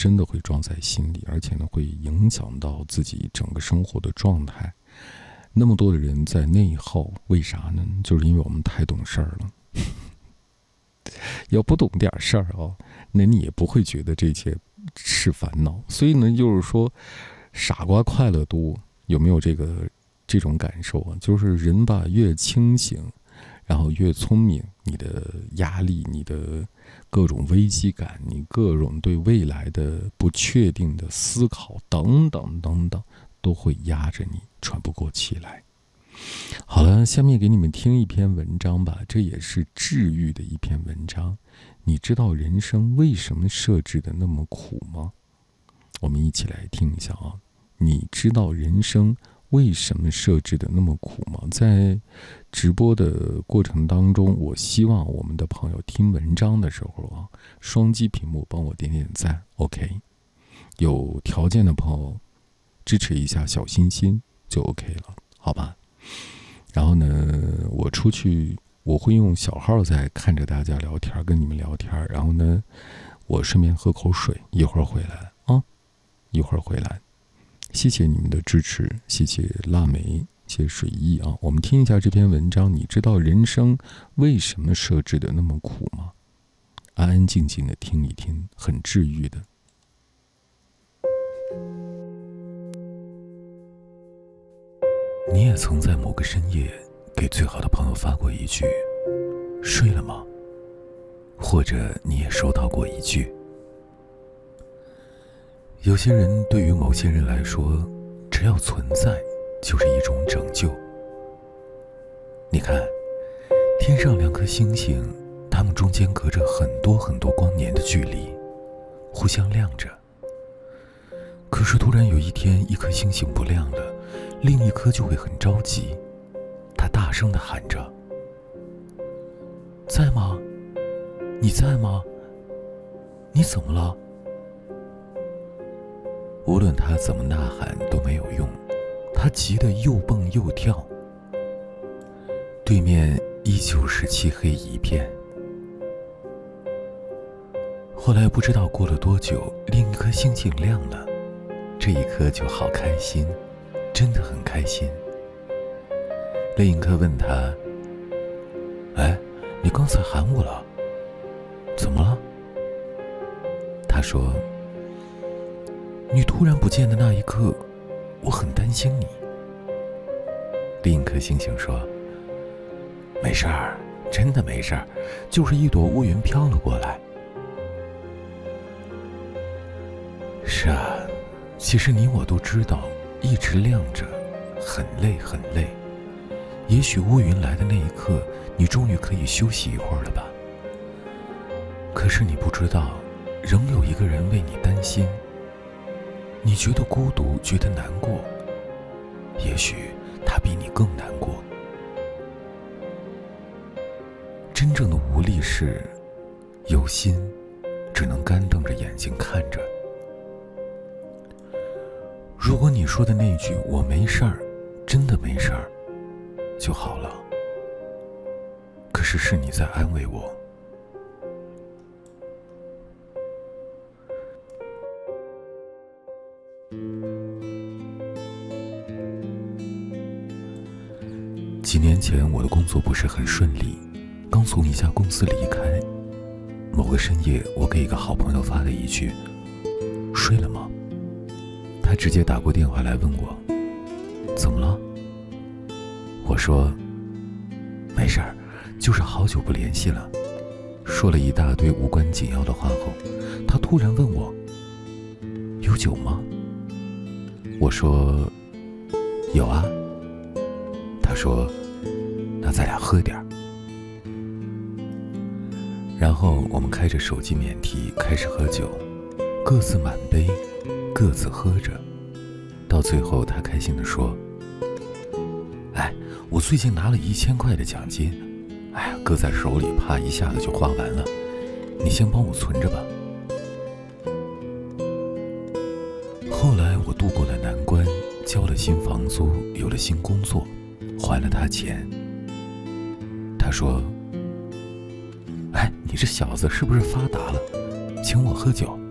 真的会装在心里，而且呢会影响到自己整个生活的状态。那么多的人在内耗，为啥呢？就是因为我们太懂事儿了。要不懂点事儿啊，那你也不会觉得这些是烦恼。所以呢，就是说，傻瓜快乐多，有没有这种感受啊？就是人吧，越清醒，然后越聪明，你的压力、你的各种危机感、你各种对未来的不确定的思考等等等等，都会压着你喘不过气来。好了，下面给你们听一篇文章吧，这也是治愈的一篇文章。你知道人生为什么设置的那么苦吗？我们一起来听一下啊。你知道人生为什么设置的那么苦吗？在直播的过程当中，我希望我们的朋友听文章的时候啊，双击屏幕帮我点点赞 ，OK。有条件的朋友支持一下小心心就 OK 了，好吧？然后呢，我出去我会用小号在看着大家聊天，跟你们聊天，然后呢，我顺便喝口水，一会儿回来啊，一会儿回来。谢谢你们的支持，谢谢腊梅，谢谢水意啊。我们听一下这篇文章，你知道人生为什么设置的那么苦吗？安安静静的听一听，很治愈的。 你也曾在某个深夜给最好的朋友发过一句睡了吗？或者你也收到过一句。有些人对于某些人来说，只要存在就是一种拯救。你看，天上2颗星星，它们中间隔着很多很多光年的距离，互相亮着。可是突然有一天，一颗星星不亮了，另一颗就会很着急，它大声地喊着：在吗？你在吗？你怎么了？无论他怎么呐喊都没有用，他急得又蹦又跳。对面依旧是漆黑一片。后来不知道过了多久，另一颗星星亮了，这一刻就好开心，真的很开心。另一颗问他：哎，你刚才喊我了，怎么了？他说：你突然不见的那一刻，我很担心你。另一颗星星说：没事儿，真的没事儿，就是一朵乌云飘了过来。是啊，其实你我都知道，一直亮着很累很累。也许乌云来的那一刻，你终于可以休息一会儿了吧。可是你不知道，仍有一个人为你担心。你觉得孤独，觉得难过，也许他比你更难过。真正的无力是，有心只能干瞪着眼睛看着。如果你说的那句“我没事儿”，真的没事儿，就好了。可是是你在安慰我。几年前，我的工作不是很顺利，刚从一家公司离开。某个深夜，我给一个好朋友发了一句：睡了吗？他直接打过电话来问我：怎么了？我说：没事儿，就是好久不联系了。说了一大堆无关紧要的话后，他突然问我：有酒吗？我说：有啊。他说：那咱俩喝点儿。然后我们开着手机免提开始喝酒，各自满杯，各自喝着。到最后他开心地说：哎，我最近拿了1000块的奖金，哎呀，搁在手里怕一下子就花完了，你先帮我存着吧。后来我度过了难关，交了新房租，有了新工作，还了他钱。他说：哎，你这小子是不是发达了？请我喝酒。